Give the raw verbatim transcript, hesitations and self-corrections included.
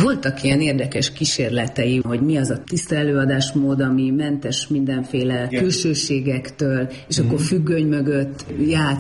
Voltak ilyen érdekes kísérletei, hogy mi az a tiszta előadásmód, ami mentes mindenféle külsőségektől, és mm. akkor függöny mögött játsz